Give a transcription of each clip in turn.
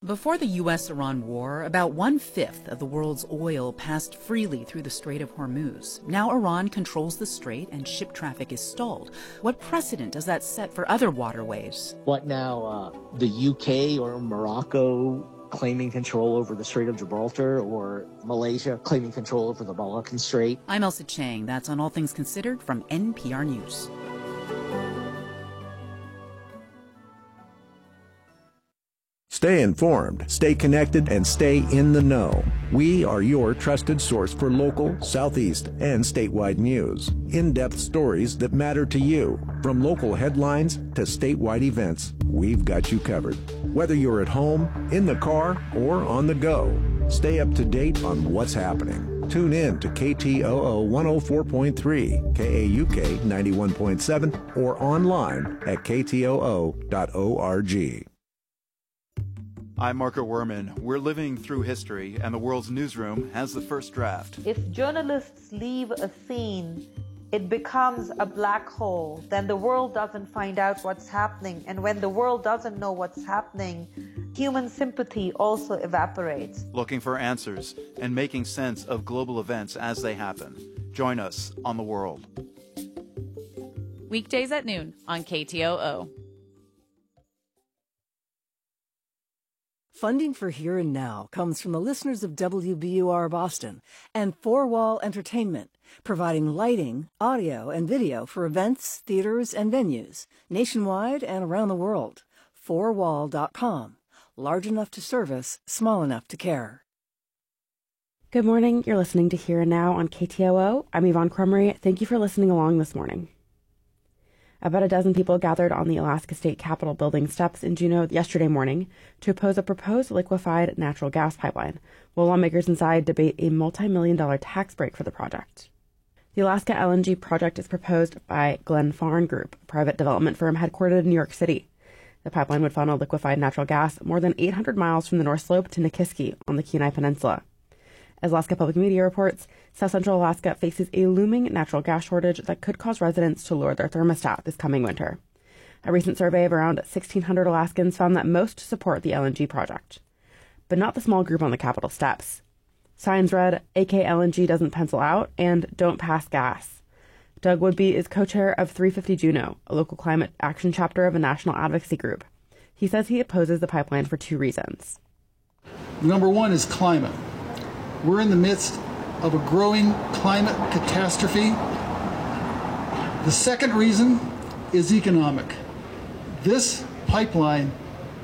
Before the U.S.-Iran war, about 1/5 of the world's oil passed freely through the Strait of Hormuz. Now Iran controls the strait and ship traffic is stalled. What precedent does that set for other waterways? What now, the UK or Morocco claiming control over the Strait of Gibraltar, or Malaysia claiming control over the Malaccan Strait? I'm Elsa Chang. That's On All Things Considered from NPR News. Stay informed, stay connected, and stay in the know. We are your trusted source for local, Southeast, and statewide news. In-depth stories that matter to you. From local headlines to statewide events, we've got you covered. Whether you're at home, in the car, or on the go, stay up to date on what's happening. Tune in to KTOO 104.3, KAUK 91.7, or online at ktoo.org. I'm Marco Werman. We're living through history, and the world's newsroom has the first draft. If journalists leave a scene, it becomes a black hole. Then the world doesn't find out what's happening. And when the world doesn't know what's happening, human sympathy also evaporates. Looking for answers and making sense of global events as they happen. Join us on The World. Weekdays at noon on KTOO. Funding for Here and Now comes from the listeners of WBUR Boston and Four Wall Entertainment, providing lighting, audio, and video for events, theaters, and venues nationwide and around the world. Fourwall.com. Large enough to service, small enough to care. Good morning. You're listening to Here and Now on KTOO. I'm Yvonne Crumry. Thank you for listening along this morning. About a dozen people gathered on the Alaska State Capitol building steps in Juneau yesterday morning to oppose a proposed liquefied natural gas pipeline, while lawmakers inside debate a multi-million-dollar tax break for the project. The Alaska LNG project is proposed by Glenfarne Group, a private development firm headquartered in New York City. The pipeline would funnel liquefied natural gas more than 800 miles from the North Slope to Nikiski on the Kenai Peninsula. As Alaska Public Media reports, South Central Alaska faces a looming natural gas shortage that could cause residents to lower their thermostat this coming winter. A recent survey of around 1,600 Alaskans found that most support the LNG project, but not the small group on the Capitol steps. Signs read, AK LNG doesn't pencil out, and don't pass gas. Doug Woodby is co-chair of 350 Juneau, a local climate action chapter of a national advocacy group. He says he opposes the pipeline for two reasons. Number one is climate. We're in the midst of a growing climate catastrophe. The second reason is economic. This pipeline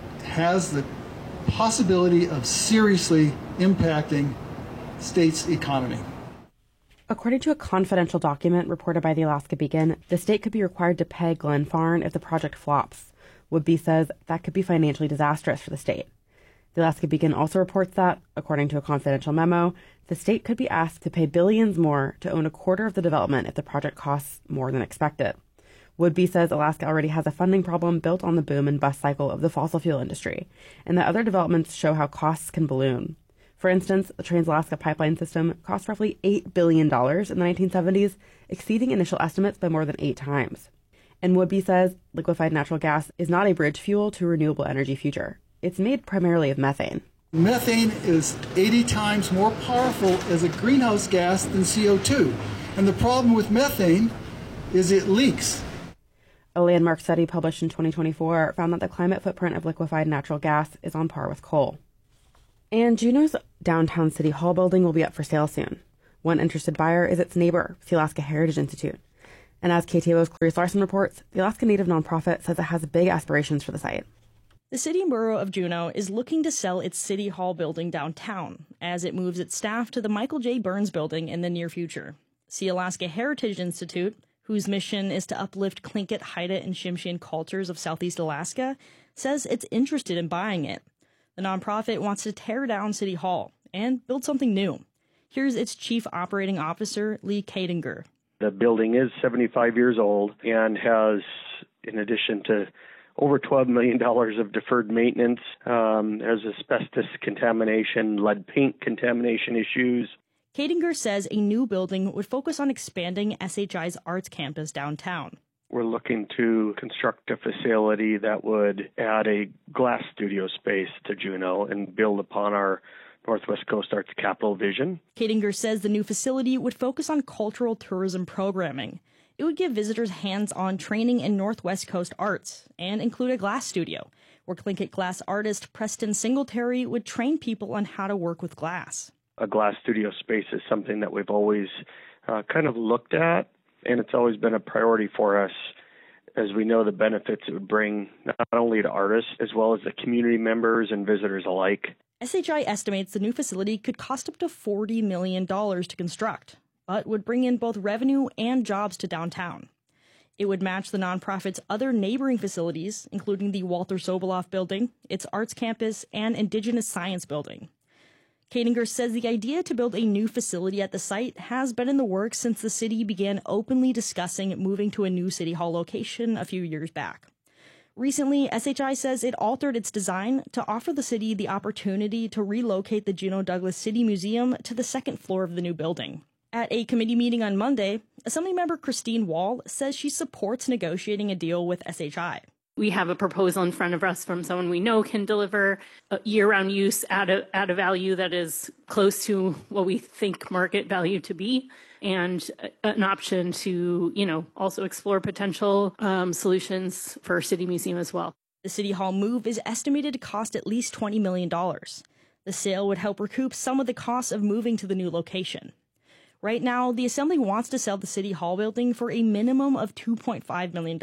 has the possibility of seriously impacting the state's economy. According to a confidential document reported by the Alaska Beacon, the state could be required to pay Glenfarne if the project flops. Woodby says that could be financially disastrous for the state. The Alaska Beacon also reports that, according to a confidential memo, the state could be asked to pay billions more to own a quarter of the development if the project costs more than expected. Woodby says Alaska already has a funding problem built on the boom and bust cycle of the fossil fuel industry, and that other developments show how costs can balloon. For instance, the Trans-Alaska Pipeline System cost roughly $8 billion in the 1970s, exceeding initial estimates by more than 8 times. And Woodby says liquefied natural gas is not a bridge fuel to a renewable energy future. It's made primarily of methane. Methane is 80 times more powerful as a greenhouse gas than CO2. And the problem with methane is it leaks. A landmark study published in 2024 found that the climate footprint of liquefied natural gas is on par with coal. And Juneau's downtown City Hall building will be up for sale soon. One interested buyer is its neighbor, the Alaska Heritage Institute. And as KTOO's Clarice Larson reports, the Alaska Native nonprofit says it has big aspirations for the site. The City Borough of Juneau is looking to sell its City Hall building downtown as it moves its staff to the Michael J. Burns building in the near future. The Alaska Heritage Institute, whose mission is to uplift Tlingit, Haida, and Tsimshian cultures of Southeast Alaska, says it's interested in buying it. The nonprofit wants to tear down City Hall and build something new. Here's its Chief Operating Officer, Lee Kadinger. The building is 75 years old and has, in addition to over $12 million of deferred maintenance, there's asbestos contamination, lead paint contamination issues. Kadinger says a new building would focus on expanding SHI's arts campus downtown. We're looking to construct a facility that would add a glass studio space to Juneau and build upon our Northwest Coast Arts Capital vision. Katinger says the new facility would focus on cultural tourism programming. It would give visitors hands-on training in Northwest Coast arts and include a glass studio, where Tlingit glass artist Preston Singletary would train people on how to work with glass. A glass studio space is something that we've always kind of looked at, and it's always been a priority for us, as we know the benefits it would bring not only to artists as well as the community members and visitors alike. SHI estimates the new facility could cost up to $40 million to construct, but would bring in both revenue and jobs to downtown. It would match the nonprofit's other neighboring facilities, including the Walter Soboleff Building, its arts campus, and Indigenous Science Building. Katinger says the idea to build a new facility at the site has been in the works since the city began openly discussing moving to a new City Hall location a few years back. Recently, SHI says it altered its design to offer the city the opportunity to relocate the Juneau Douglas City Museum to the second floor of the new building. At a committee meeting on Monday, Assemblymember Christine Wall says she supports negotiating a deal with SHI. We have a proposal in front of us from someone we know can deliver year-round use at a value that is close to what we think market value to be, and an option to, also explore potential solutions for City Museum as well. The City Hall move is estimated to cost at least $20 million. The sale would help recoup some of the costs of moving to the new location. Right now, the Assembly wants to sell the City Hall building for a minimum of $2.5 million.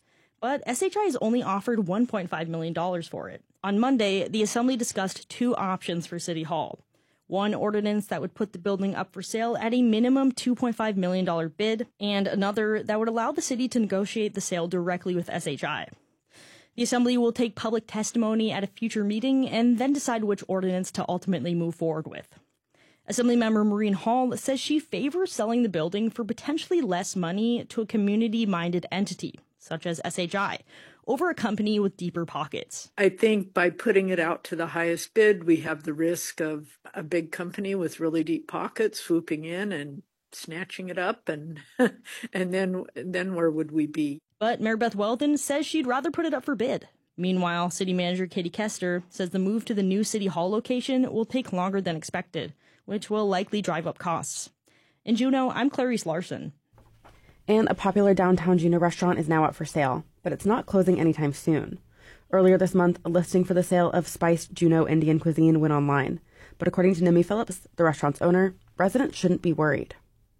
But SHI has only offered $1.5 million for it. On Monday, the Assembly discussed two options for City Hall. One ordinance that would put the building up for sale at a minimum $2.5 million bid, and another that would allow the city to negotiate the sale directly with SHI. The Assembly will take public testimony at a future meeting and then decide which ordinance to ultimately move forward with. Assemblymember Maureen Hall says she favors selling the building for potentially less money to a community-minded entity, such as SHI, over a company with deeper pockets. I think by putting it out to the highest bid, we have the risk of a big company with really deep pockets swooping in and snatching it up, and and then where would we be? But Mayor Beth Weldon says she'd rather put it up for bid. Meanwhile, City Manager Katie Kester says the move to the new City Hall location will take longer than expected, which will likely drive up costs. In Juneau, I'm Clarice Larson. And a popular downtown Juneau restaurant is now up for sale, but it's not closing anytime soon. Earlier this month, a listing for the sale of spiced Juneau Indian cuisine went online. But according to Nimi Phillips, the restaurant's owner, residents shouldn't be worried.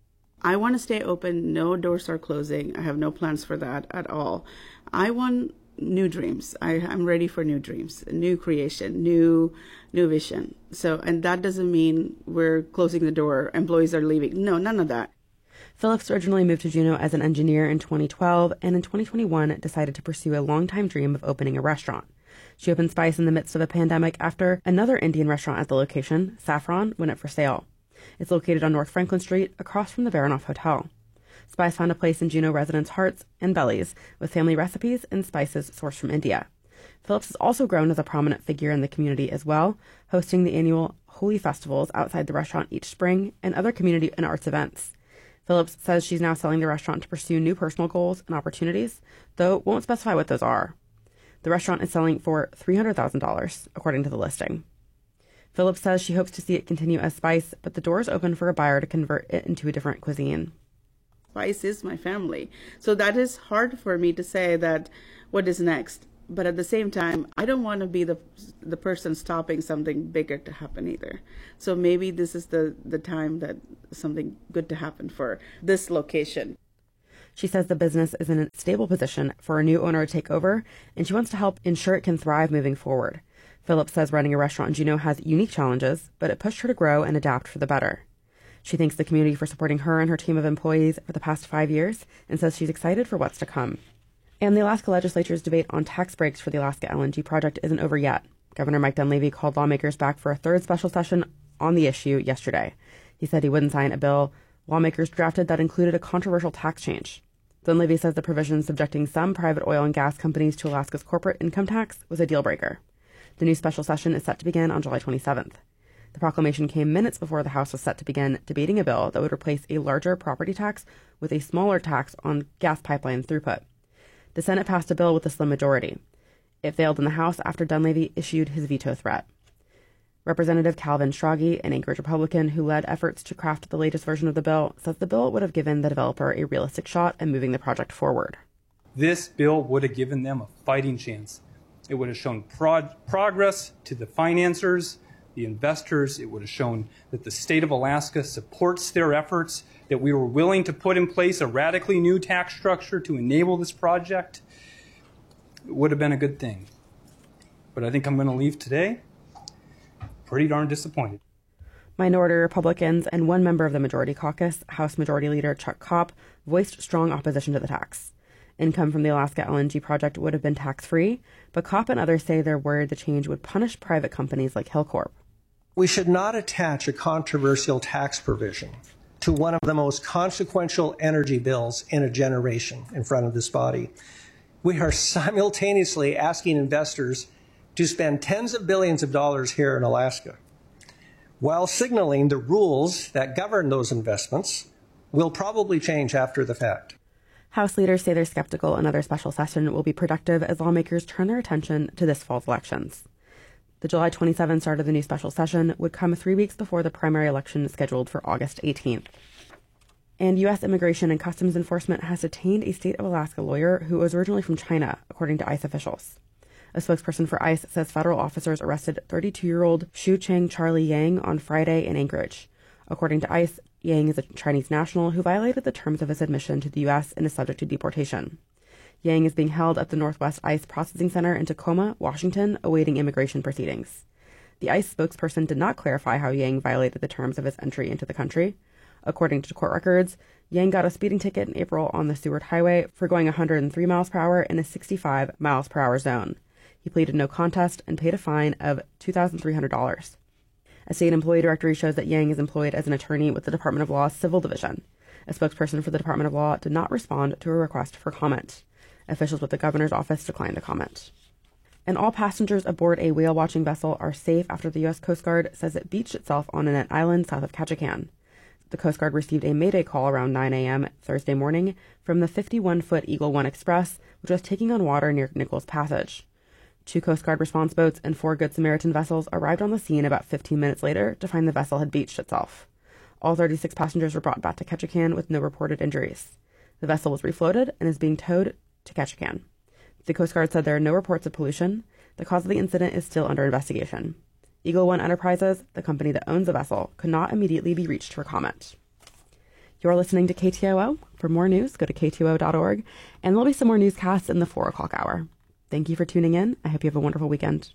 I want to stay open. No doors are closing. I have no plans for that at all. I want new dreams. I'm ready for new dreams, new creation, new vision. So, and that doesn't mean we're closing the door, employees are leaving. No, none of that. Phillips originally moved to Juneau as an engineer in 2012 and in 2021 decided to pursue a longtime dream of opening a restaurant. She opened Spice in the midst of a pandemic after another Indian restaurant at the location, Saffron, went up for sale. It's located on North Franklin Street, across from the Varanoff Hotel. Spice found a place in Juneau residents' hearts and bellies, with family recipes and spices sourced from India. Phillips has also grown as a prominent figure in the community as well, hosting the annual Holi festivals outside the restaurant each spring and other community and arts events. Phillips says she's now selling the restaurant to pursue new personal goals and opportunities, though won't specify what those are. The restaurant is selling for $300,000, according to the listing. Phillips says she hopes to see it continue as Spice, but the door is open for a buyer to convert it into a different cuisine. Spice is my family. So that is hard for me to say that what is next. But at the same time, I don't want to be the person stopping something bigger to happen either. So maybe this is the time that something good to happen for this location. She says the business is in a stable position for a new owner to take over, and she wants to help ensure it can thrive moving forward. Phillips says running a restaurant in Juneau has unique challenges, but it pushed her to grow and adapt for the better. She thanks the community for supporting her and her team of employees for the past 5 years and says she's excited for what's to come. And the Alaska legislature's debate on tax breaks for the Alaska LNG project isn't over yet. Governor Mike Dunleavy called lawmakers back for a third special session on the issue yesterday. He said he wouldn't sign a bill lawmakers drafted that included a controversial tax change. Dunleavy says the provision subjecting some private oil and gas companies to Alaska's corporate income tax was a deal breaker. The new special session is set to begin on July 27th. The proclamation came minutes before the House was set to begin debating a bill that would replace a larger property tax with a smaller tax on gas pipeline throughput. The Senate passed a bill with a slim majority. It failed in the House after Dunleavy issued his veto threat. Representative Calvin Schrage, an Anchorage Republican who led efforts to craft the latest version of the bill, says the bill would have given the developer a realistic shot at moving the project forward. This bill would have given them a fighting chance. It would have shown progress to the financiers, the investors. It would have shown that the state of Alaska supports their efforts, that we were willing to put in place a radically new tax structure to enable this project. It would have been a good thing. But I think I'm going to leave today pretty darn disappointed. Minority Republicans and one member of the Majority Caucus, House Majority Leader Chuck Kopp, voiced strong opposition to the tax. Income from the Alaska LNG project would have been tax-free, but Kopp and others say they're worried the change would punish private companies like Hilcorp. We should not attach a controversial tax provision to one of the most consequential energy bills in a generation in front of this body. We are simultaneously asking investors to spend tens of billions of dollars here in Alaska, while signaling the rules that govern those investments will probably change after the fact. House leaders say they're skeptical another special session will be productive as lawmakers turn their attention to this fall's elections. The July 27 start of the new special session would come 3 weeks before the primary election scheduled for August 18th. And U.S. Immigration and Customs Enforcement has detained a state of Alaska lawyer who was originally from China, according to ICE officials. A spokesperson for ICE says federal officers arrested 32-year-old Shu Cheng Charlie Yang on Friday in Anchorage. According to ICE, Yang is a Chinese national who violated the terms of his admission to the U.S. and is subject to deportation. Yang is being held at the Northwest ICE Processing Center in Tacoma, Washington, awaiting immigration proceedings. The ICE spokesperson did not clarify how Yang violated the terms of his entry into the country. According to court records, Yang got a speeding ticket in April on the Seward Highway for going 103 miles per hour in a 65 miles per hour zone. He pleaded no contest and paid a fine of $2,300. A state employee directory shows that Yang is employed as an attorney with the Department of Law's Civil Division. A spokesperson for the Department of Law did not respond to a request for comment. Officials with the governor's office declined to comment. And all passengers aboard a whale-watching vessel are safe after the U.S. Coast Guard says it beached itself on an island south of Ketchikan. The Coast Guard received a mayday call around 9 a.m. Thursday morning from the 51-foot Eagle One Express, which was taking on water near Nichols Passage. 2 Coast Guard response boats and 4 Good Samaritan vessels arrived on the scene about 15 minutes later to find the vessel had beached itself. All 36 passengers were brought back to Ketchikan with no reported injuries. The vessel was refloated and is being towed to Ketchikan. The Coast Guard said there are no reports of pollution. The cause of the incident is still under investigation. Eagle One Enterprises, the company that owns the vessel, could not immediately be reached for comment. You're listening to KTOO. For more news, go to KTOO.org, and there'll be some more newscasts in the 4 o'clock hour. Thank you for tuning in. I hope you have a wonderful weekend.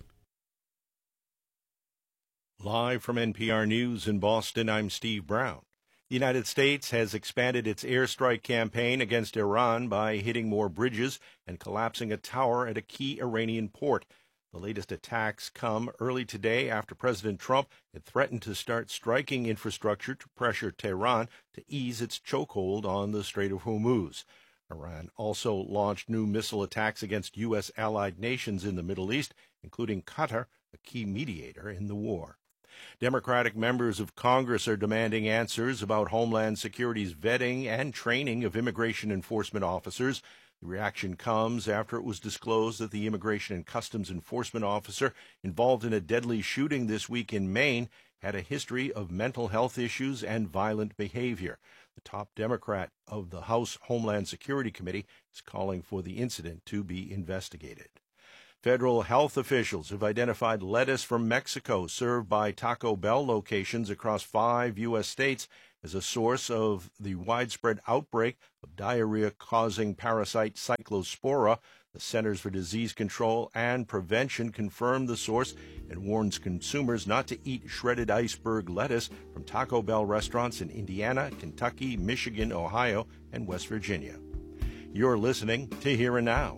Live from NPR News in Boston, I'm Steve Brown. The United States has expanded its airstrike campaign against Iran by hitting more bridges and collapsing a tower at a key Iranian port. The latest attacks come early today after President Trump had threatened to start striking infrastructure to pressure Tehran to ease its chokehold on the Strait of Hormuz. Iran also launched new missile attacks against U.S. allied nations in the Middle East, including Qatar, a key mediator in the war. Democratic members of Congress are demanding answers about Homeland Security's vetting and training of immigration enforcement officers. The reaction comes after it was disclosed that the Immigration and Customs Enforcement officer involved in a deadly shooting this week in Maine had a history of mental health issues and violent behavior. The top Democrat of the House Homeland Security Committee is calling for the incident to be investigated. Federal health officials have identified lettuce from Mexico served by Taco Bell locations across 5 U.S. states as a source of the widespread outbreak of diarrhea-causing parasite Cyclospora. The Centers for Disease Control and Prevention confirmed the source and warns consumers not to eat shredded iceberg lettuce from Taco Bell restaurants in Indiana, Kentucky, Michigan, Ohio, and West Virginia. You're listening to Here and Now.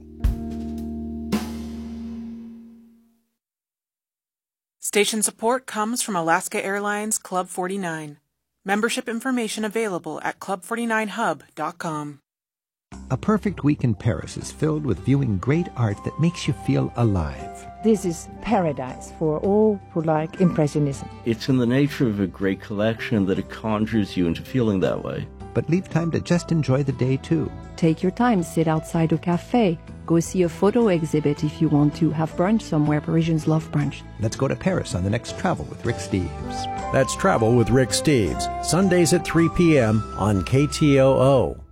Station support comes from Alaska Airlines Club 49. Membership information available at club49hub.com. A perfect week in Paris is filled with viewing great art that makes you feel alive. This is paradise for all who like Impressionism. It's in the nature of a great collection that it conjures you into feeling that way. But leave time to just enjoy the day, too. Take your time, sit outside a cafe, Go see a photo exhibit if you want to have brunch somewhere. Parisians love brunch. Let's go to Paris on the next Travel with Rick Steves. That's Travel with Rick Steves, Sundays at 3 p.m. on KTOO.